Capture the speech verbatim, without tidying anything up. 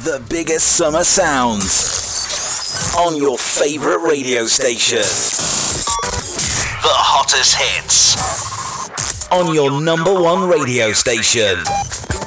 The biggest summer sounds on your favorite radio station. The hottest hits on your number one radio station.